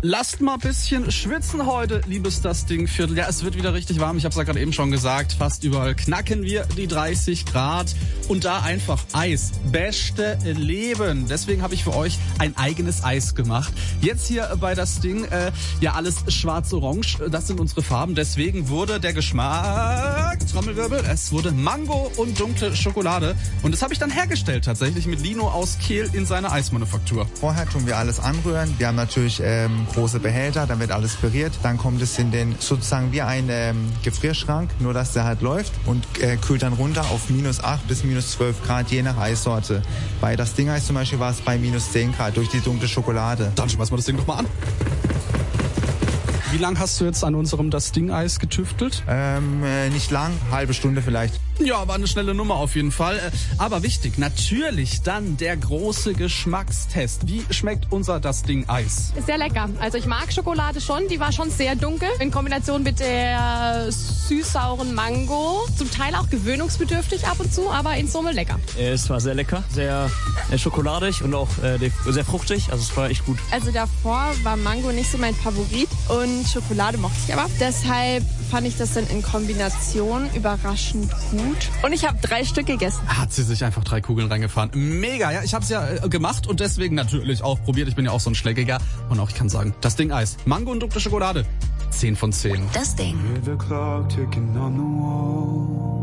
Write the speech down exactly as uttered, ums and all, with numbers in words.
Lasst mal ein bisschen schwitzen heute, liebes Das Ding Viertel. Ja, es wird wieder richtig warm. Ich habe es ja gerade eben schon gesagt. Fast überall knacken wir die dreißig Grad. Und da einfach Eis. Beste Leben. Deswegen habe ich für euch ein eigenes Eis gemacht. Jetzt hier bei Das Ding, äh, ja alles schwarz-orange. Das sind unsere Farben. Deswegen wurde der Geschmack, Trommelwirbel, es wurde Mango und dunkle Schokolade. Und das habe ich dann hergestellt tatsächlich mit Lino aus Kehl in seiner Eismanufaktur. Vorher tun wir alles anrühren. Wir haben natürlich ähm, große Behälter, dann wird alles püriert. Dann kommt es in den sozusagen wie ein ähm, Gefrierschrank, nur dass der halt läuft und äh, kühlt dann runter auf minus acht bis minus zwölf Grad, je nach Eissorte. Bei Das Ding Eis zum Beispiel war es bei minus zehn Grad durch die dunkle Schokolade. Dann schmeißen wir das Ding doch mal an. Wie lang hast du jetzt an unserem Das Ding Eis getüftelt? Ähm, äh, nicht lang, halbe Stunde vielleicht. Ja, war eine schnelle Nummer auf jeden Fall. Aber wichtig, natürlich dann der große Geschmackstest. Wie schmeckt unser Das Ding Eis? Sehr lecker. Also ich mag Schokolade schon. Die war schon sehr dunkel. In Kombination mit der süß-sauren Mango. Zum Teil auch gewöhnungsbedürftig ab und zu, aber in Summe lecker. Es war sehr lecker, sehr äh, schokoladig und auch äh, sehr fruchtig. Also es war echt gut. Also davor war Mango nicht so mein Favorit und Schokolade mochte ich aber. Deshalb fand ich das dann in Kombination überraschend gut. Und ich habe drei Stück gegessen. Hat sie sich einfach drei Kugeln reingefahren. Mega, ja. Ich habe es ja äh, gemacht und deswegen natürlich auch probiert. Ich bin ja auch so ein Schleckiger. Und auch, ich kann sagen, Das Ding Eis. Mango und dunkle Schokolade. zehn von zehn. Das Ding.